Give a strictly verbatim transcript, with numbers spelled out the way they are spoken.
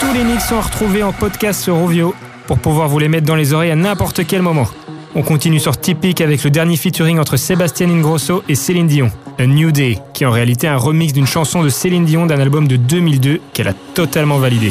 tous les mix sont retrouvés en podcast sur Rovio pour pouvoir vous les mettre dans les oreilles à n'importe quel moment. On continue sur Typique avec le dernier featuring entre Sébastien Ingrosso et Céline Dion, A New Day, qui est en réalité un remix d'une chanson de Céline Dion d'un album de deux mille deux qu'elle a totalement validé.